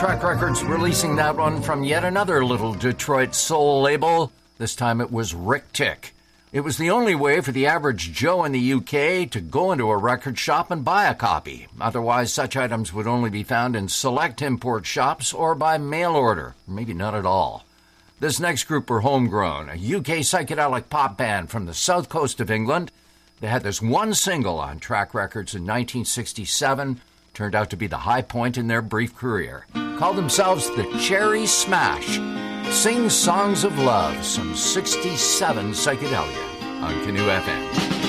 Track Records releasing that one from yet another little Detroit soul label. This time it was Rick Tick. It was the only way for the average Joe in the UK to go into a record shop and buy a copy. Otherwise, such items would only be found in select import shops or by mail order, maybe not at all. This next group were Homegrown, a UK psychedelic pop band from the south coast of England. They had this one single on Track Records in 1967, turned out to be the high point in their brief career. Called themselves the Cherry Smash. Sing songs of love, some 67 psychedelia on Canoe FM.